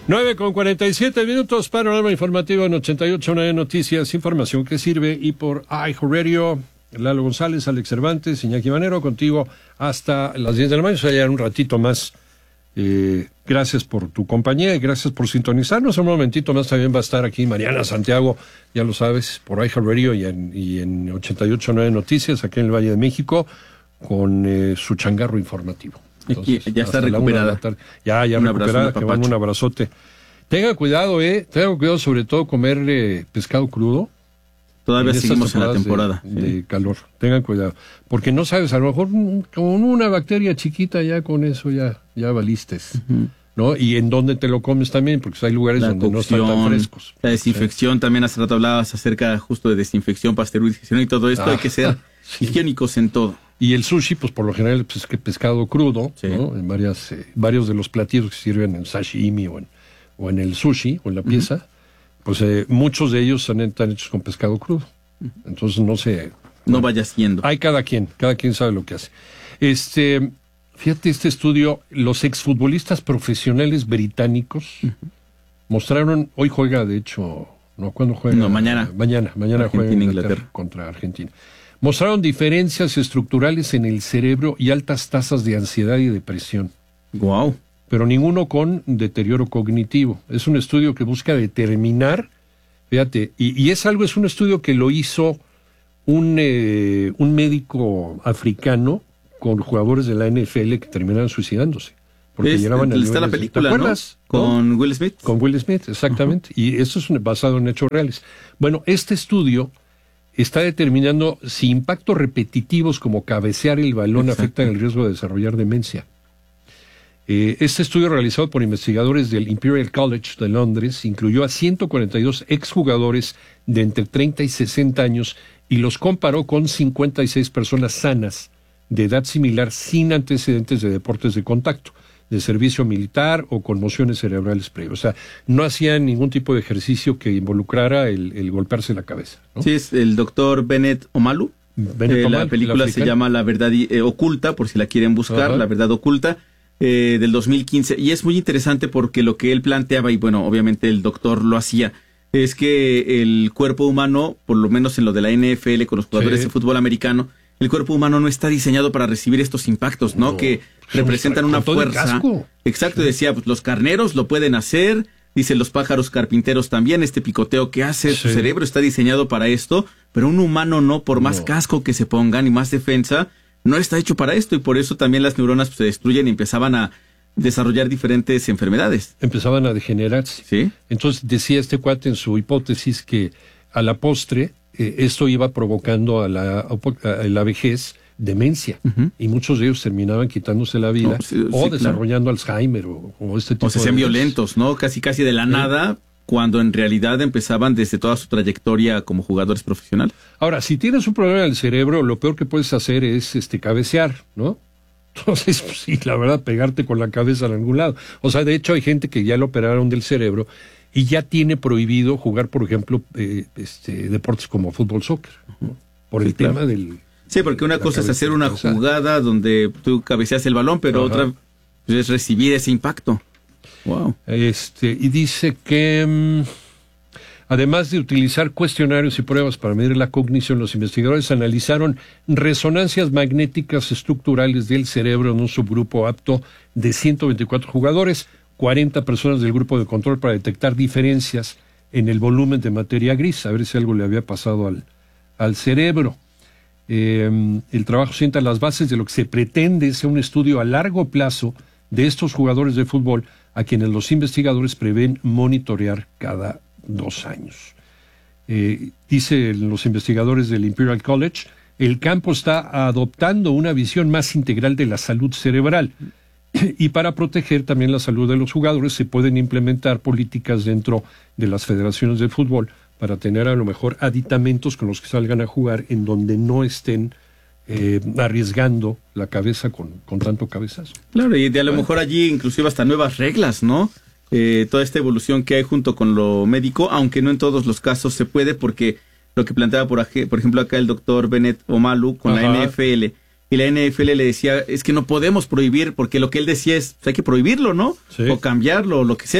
9:47, panorama informativo en 88.9 Noticias, información que sirve, y por iHeartRadio, Lalo González, Alex Cervantes, Iñaki Manero, contigo hasta las 10 de la mañana, o sea, ya un ratito más. Gracias por tu compañía y gracias por sintonizarnos. Un momentito más también va a estar aquí Mariana Santiago, ya lo sabes, por iHeartRadio y en 88.9 Noticias, aquí en el Valle de México, con su changarro informativo. Entonces, ya está recuperada. Ya recuperada, que mando un abrazote. Tenga cuidado, sobre todo comer pescado crudo. Todavía seguimos en la temporada de calor. Tengan cuidado, porque no sabes, a lo mejor con una bacteria chiquita ya con eso ya valistes, ¿no? Y en dónde te lo comes también, porque hay lugares donde no están tan frescos. La desinfección, también hace rato hablabas acerca justo de desinfección, pasteurización y todo esto. Hay que ser higiénicos en todo. Y el sushi, pues por lo general es pescado crudo, ¿no? En varios de los platillos que sirven en sashimi o en el sushi o en la pieza. Pues muchos de ellos están hechos con pescado crudo. Entonces no vaya siendo. Hay cada quien sabe lo que hace. Fíjate este estudio, los exfutbolistas profesionales británicos mostraron, hoy juega de hecho, ¿cuándo juega? No, mañana. Mañana juega Inglaterra contra Argentina. Mostraron diferencias estructurales en el cerebro y altas tasas de ansiedad y depresión. Wow. Pero ninguno con deterioro cognitivo. Es un estudio que busca determinar, fíjate, es un estudio que lo hizo un médico africano con jugadores de la NFL que terminaron suicidándose. Porque llegaban al está la película, ¿te acuerdas? ¿No? Con Will Smith. Con Will Smith, exactamente. Y eso es basado en hechos reales. Bueno, este estudio está determinando si impactos repetitivos como cabecear el balón afectan el riesgo de desarrollar demencia. Este estudio realizado por investigadores del Imperial College de Londres incluyó a 142 exjugadores de entre 30 y 60 años y los comparó con 56 personas sanas de edad similar sin antecedentes de deportes de contacto, de servicio militar o conmociones cerebrales previas. O sea, no hacían ningún tipo de ejercicio que involucrara el golpearse la cabeza, ¿no? Sí, es el doctor Bennett Omalu. La película se llama La Verdad Oculta, por si la quieren buscar, La Verdad Oculta. Del 2015, y es muy interesante porque lo que él planteaba, y bueno, obviamente el doctor lo hacía, es que el cuerpo humano, por lo menos en lo de la NFL con los jugadores de fútbol americano, el cuerpo humano no está diseñado para recibir estos impactos, ¿no? Que representan una fuerza. Exacto, decía, pues los carneros lo pueden hacer, dice los pájaros carpinteros también, este picoteo que hace, su cerebro está diseñado para esto, pero un humano no, por más casco que se pongan y más defensa, no está hecho para esto, y por eso también las neuronas se destruyen y empezaban a desarrollar diferentes enfermedades. Empezaban a degenerarse. ¿Sí? Entonces decía este cuate en su hipótesis que a la postre esto iba provocando a la vejez demencia, y muchos de ellos terminaban quitándose la vida desarrollando Alzheimer o este tipo de... O se hacían violentos, ¿no? Casi de la nada, cuando en realidad empezaban desde toda su trayectoria como jugadores profesionales. Ahora, si tienes un problema del cerebro, lo peor que puedes hacer es cabecear, ¿no? Entonces, pues, sí, la verdad, pegarte con la cabeza en algún lado. O sea, de hecho, hay gente que ya lo operaron del cerebro y ya tiene prohibido jugar, por ejemplo, deportes como fútbol, soccer, ¿no? Por el tema del... Sí, porque una cosa es hacer una jugada donde tú cabeceas el balón, pero otra es recibir ese impacto. Wow. Y dice que además de utilizar cuestionarios y pruebas para medir la cognición, los investigadores analizaron resonancias magnéticas estructurales del cerebro en un subgrupo apto de 124 jugadores, 40 personas del grupo de control, para detectar diferencias en el volumen de materia gris, a ver si algo le había pasado al cerebro. El trabajo sienta las bases de lo que se pretende sea un estudio a largo plazo de estos jugadores de fútbol, a quienes los investigadores prevén monitorear cada 2 años. Dicen los investigadores del Imperial College, el campo está adoptando una visión más integral de la salud cerebral, y para proteger también la salud de los jugadores se pueden implementar políticas dentro de las federaciones de fútbol para tener a lo mejor aditamentos con los que salgan a jugar en donde no estén arriesgando la cabeza con tanto cabezazo. Claro, y de a lo mejor allí inclusive hasta nuevas reglas, ¿no? Toda esta evolución que hay junto con lo médico, aunque no en todos los casos se puede, porque lo que planteaba por ejemplo acá el doctor Bennett Omalu con la NFL, y la NFL le decía, es que no podemos prohibir, porque lo que él decía es, pues hay que prohibirlo, ¿no? Sí. O cambiarlo, o lo que sea.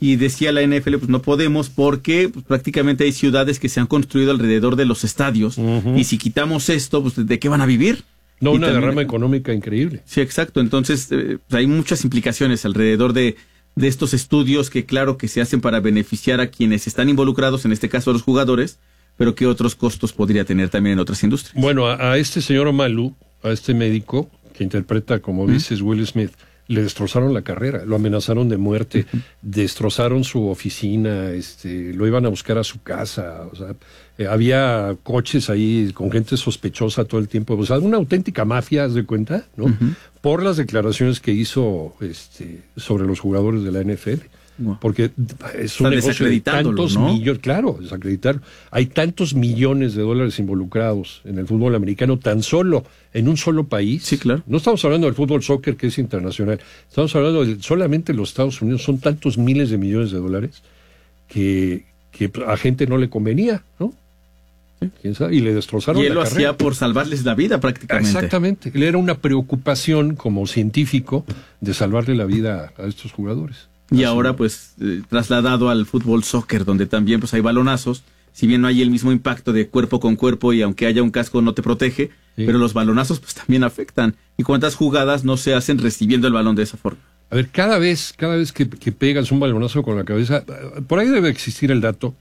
y decía la NFL, pues no podemos porque pues, prácticamente hay ciudades que se han construido alrededor de los estadios, y si quitamos esto, pues ¿de qué van a vivir? No, una derrama económica increíble. Sí, exacto. Entonces, hay muchas implicaciones alrededor de estos estudios que claro que se hacen para beneficiar a quienes están involucrados, en este caso a los jugadores, pero que otros costos podría tener también en otras industrias. Bueno, a este señor Omalu, a este médico que interpreta, como dices, Will Smith, le destrozaron la carrera, lo amenazaron de muerte, destrozaron su oficina, lo iban a buscar a su casa, o sea, había coches ahí con gente sospechosa todo el tiempo, o sea, una auténtica mafia, ¿haz de cuenta? ¿No? Por las declaraciones que hizo sobre los jugadores de la NFL. Porque es un negocio de tantos millones, claro, desacreditarlo. Hay tantos millones de dólares involucrados en el fútbol americano, tan solo en un solo país. Sí, claro. No estamos hablando del fútbol soccer, que es internacional. Estamos hablando de solamente los Estados Unidos. Son tantos miles de millones de dólares que a gente no le convenía, ¿no? ¿Quién sabe? Y le destrozaron la carrera. Y él lo hacía por salvarles la vida prácticamente. Exactamente. Él era una preocupación como científico de salvarle la vida a estos jugadores. Y ahora, pues, trasladado al fútbol soccer, donde también pues hay balonazos, si bien no hay el mismo impacto de cuerpo con cuerpo y aunque haya un casco no te protege, pero los balonazos pues también afectan. ¿Y cuántas jugadas no se hacen recibiendo el balón de esa forma? A ver, cada vez que pegas un balonazo con la cabeza, por ahí debe existir el dato.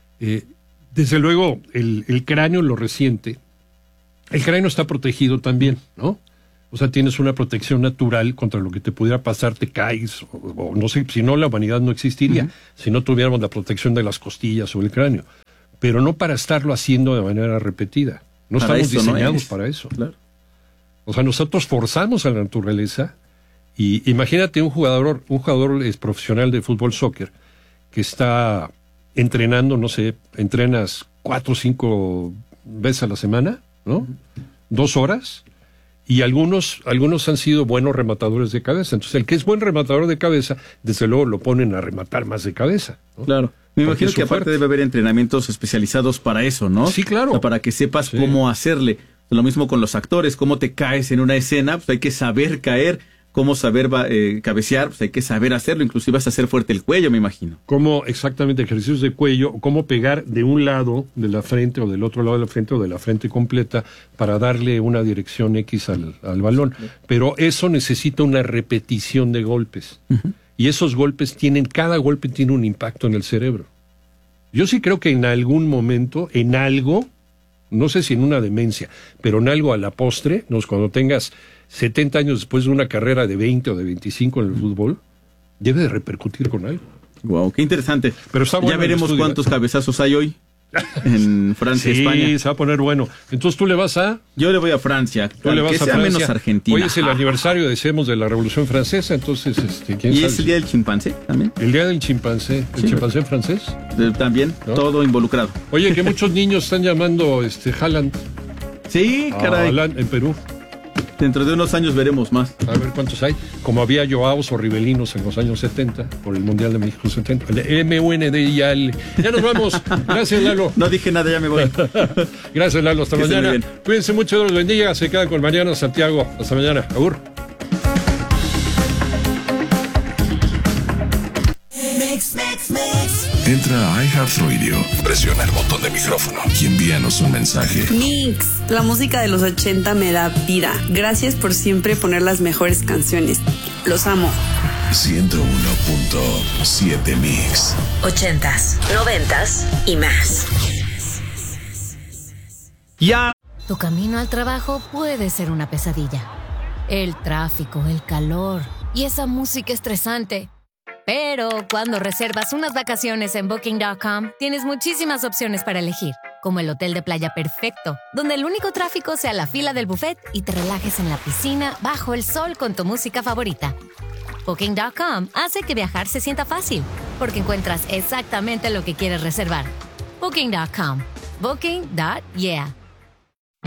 Desde luego, el cráneo lo resiente. El cráneo está protegido también, ¿no? O sea, tienes una protección natural contra lo que te pudiera pasar, te caes, o no sé, si no la humanidad no existiría, si no tuviéramos la protección de las costillas o el cráneo. Pero no para estarlo haciendo de manera repetida. No para estamos diseñados para eso. Claro. O sea, nosotros forzamos a la naturaleza, y imagínate un jugador profesional de fútbol soccer que está entrenando, no sé, entrenas 4 o 5 veces a la semana, ¿no? 2 horas. Y algunos han sido buenos rematadores de cabeza. Entonces, el que es buen rematador de cabeza, desde luego lo ponen a rematar más de cabeza, ¿no? Claro. Me imagino que aparte debe haber entrenamientos especializados para eso, ¿no? Sí, claro. O sea, para que sepas cómo hacerle. Lo mismo con los actores, cómo te caes en una escena, pues hay que saber caer, cómo saber cabecear, pues hay que saber hacerlo, inclusive hasta hacer fuerte el cuello, me imagino. Cómo exactamente ejercicios de cuello, cómo pegar de un lado de la frente o del otro lado de la frente o de la frente completa para darle una dirección X al balón. Pero eso necesita una repetición de golpes. Y esos golpes cada golpe tiene un impacto en el cerebro. Yo sí creo que en algún momento, en algo, no sé si en una demencia, pero en algo a la postre, cuando tengas 70 años después de una carrera de 20 o de 25 en el fútbol, debe de repercutir con algo. Wow, qué interesante. Pero está bueno, ya veremos cuántos cabezazos hay hoy en Francia y España. Sí, se va a poner bueno. Entonces tú le vas a... Yo le voy a Francia. Tú le vas a Francia. Menos Argentina. Hoy es el aniversario, decíamos, de la Revolución Francesa, entonces, ¿quién ¿Y sabe? es el día del chimpancé también? El día del chimpancé. ¿El chimpancé francés? También, ¿no? Todo involucrado. Oye, que muchos niños están llamando Haaland. Sí, caray. Haaland en Perú. Dentro de unos años veremos más. A ver cuántos hay. Como había Joaos o Ribelinos en los años 70, por el Mundial de México 70. El MUNDIAL. Ya nos vamos. Gracias, Lalo. No dije nada, ya me voy. Gracias, Lalo. Hasta mañana. Cuídense mucho, Dios los bendiga. Se quedan con Mariana Santiago. Hasta mañana. Agur. Entra a iHeartRadio, presiona el botón de micrófono y envíanos un mensaje. Mix, la música de los 80 me da vida. Gracias por siempre poner las mejores canciones. Los amo. 101.7 Mix. 80s, 90s y más. Ya. Tu camino al trabajo puede ser una pesadilla. El tráfico, el calor y esa música estresante. Pero cuando reservas unas vacaciones en Booking.com, tienes muchísimas opciones para elegir, como el hotel de playa perfecto, donde el único tráfico sea la fila del buffet y te relajes en la piscina bajo el sol con tu música favorita. Booking.com hace que viajar se sienta fácil, porque encuentras exactamente lo que quieres reservar. Booking.com. Booking.yeah.